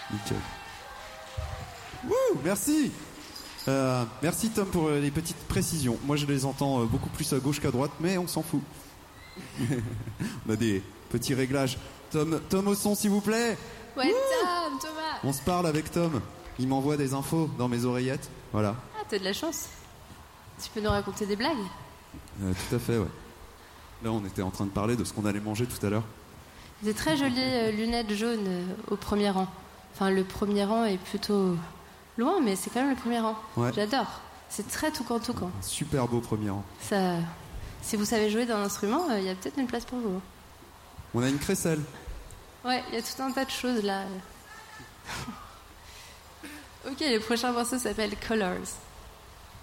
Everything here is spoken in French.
Nickel. Wouh, merci. Merci Tom pour les petites précisions. Moi je les entends beaucoup plus à gauche qu'à droite, mais on s'en fout. On a des petits réglages. Tom au son s'il vous plaît. Ouais, Tom, Thomas. On se parle avec Tom. Il m'envoie des infos dans mes oreillettes. Voilà. Ah, t'as de la chance. Tu peux nous raconter des blagues? Tout à fait, ouais. Là on était en train de parler de ce qu'on allait manger tout à l'heure. Des très jolies lunettes jaunes au premier rang. Enfin, le premier rang est plutôt loin, mais c'est quand même le premier rang. Ouais. J'adore. C'est très toucan. Un super beau premier rang. Ça, si vous savez jouer d'un instrument, il y a peut-être une place pour vous. On a une crécelle. Ouais, il y a tout un tas de choses là. Ok, le prochain morceau s'appelle Colors.